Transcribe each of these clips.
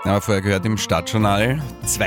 Ja, vorher gehört im Stadtjournal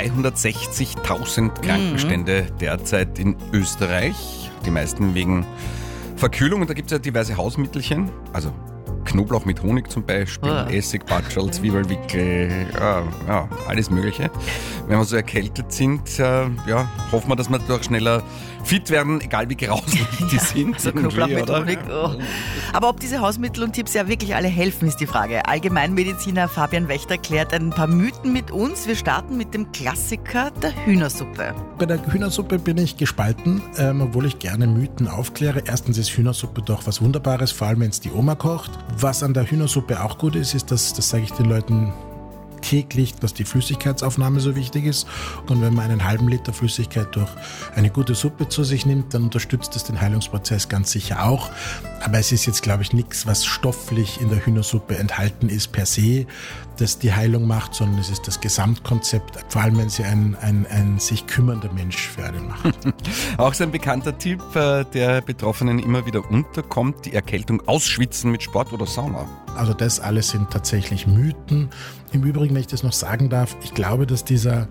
260.000 Krankenstände derzeit in Österreich. Die meisten wegen Verkühlung. Und da gibt es ja diverse Hausmittelchen. Also Knoblauch mit Honig zum Beispiel, Essig, Batschel, Zwiebelwickel, alles Mögliche. Wenn wir so erkältet sind, hoffen wir, dass wir doch schneller fit werden, egal wie grauslich die sind. Also Knoblauch mit Honig. Oh. Aber ob diese Hausmittel und Tipps ja wirklich alle helfen, ist die Frage. Allgemeinmediziner Fabian Wächter klärt ein paar Mythen mit uns. Wir starten mit dem Klassiker der Hühnersuppe. Bei der Hühnersuppe bin ich gespalten, obwohl ich gerne Mythen aufkläre. Erstens ist Hühnersuppe doch was Wunderbares, vor allem wenn es die Oma kocht. Was an der Hühnersuppe auch gut ist, das sage ich den Leuten täglich, dass die Flüssigkeitsaufnahme so wichtig ist. Und wenn man einen halben Liter Flüssigkeit durch eine gute Suppe zu sich nimmt, dann unterstützt das den Heilungsprozess ganz sicher auch. Aber es ist jetzt, glaube ich, nichts, was stofflich in der Hühnersuppe enthalten ist per se, das die Heilung macht, sondern es ist das Gesamtkonzept, vor allem wenn sie ein sich kümmernder Mensch für einen macht. Auch so ein bekannter Tipp, der Betroffenen immer wieder unterkommt, die Erkältung ausschwitzen mit Sport oder Sauna. Also das alles sind tatsächlich Mythen. Im Übrigen, wenn ich das noch sagen darf, ich glaube, dass dieser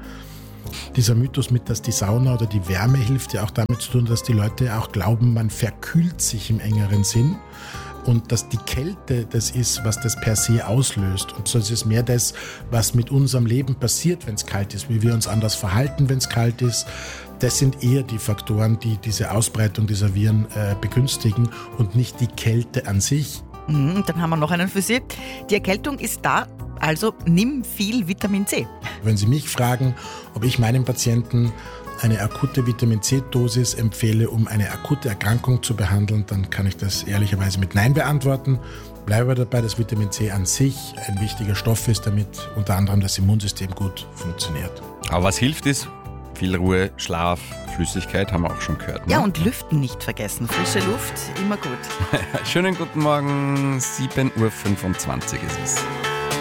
Mythos mit, dass die Sauna oder die Wärme hilft, ja auch damit zu tun, dass die Leute auch glauben, man verkühlt sich im engeren Sinn. Und dass die Kälte das ist, was das per se auslöst. Und so ist es mehr das, was mit unserem Leben passiert, wenn es kalt ist, wie wir uns anders verhalten, wenn es kalt ist. Das sind eher die Faktoren, die diese Ausbreitung dieser Viren begünstigen und nicht die Kälte an sich. Dann haben wir noch einen für Sie. Die Erkältung ist da, also nimm viel Vitamin C. Wenn Sie mich fragen, ob ich meinen Patienten eine akute Vitamin-C-Dosis empfehle, um eine akute Erkrankung zu behandeln, dann kann ich das ehrlicherweise mit Nein beantworten. Bleibe dabei, dass Vitamin C an sich ein wichtiger Stoff ist, damit unter anderem das Immunsystem gut funktioniert. Aber was hilft ist? Viel Ruhe, Schlaf, Flüssigkeit, haben wir auch schon gehört. Ne? Ja, und Lüften nicht vergessen. Frische Luft, immer gut. Schönen guten Morgen, 7.25 Uhr ist es.